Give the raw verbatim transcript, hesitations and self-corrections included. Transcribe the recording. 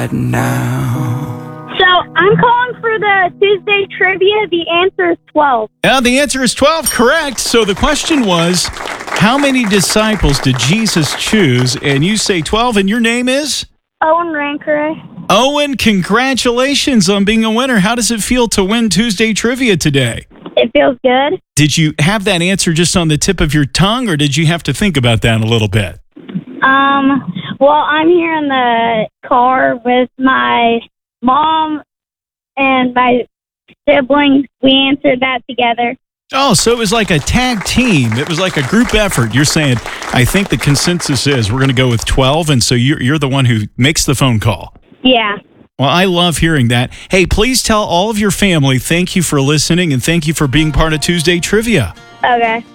now. So I'm calling for the Tuesday trivia. The answer is twelve. Yeah, the answer is twelve, correct. So the question was, how many disciples did Jesus choose? And you say twelve, and your name is? Owen Rancray. Owen, congratulations on being a winner. How does it feel to win Tuesday Trivia today? It feels good. Did you have that answer just on the tip of your tongue, or did you have to think about that a little bit? Um, well, I'm here in the car with my mom and my siblings. We answered that together. Oh, so it was like a tag team. It was like a group effort. You're saying, I think the consensus is we're going to go with twelve, and so you're, you're the one who makes the phone call. Yeah. Well, I love hearing that. Hey, please tell all of your family thank you for listening, and thank you for being part of Tuesday Trivia. Okay.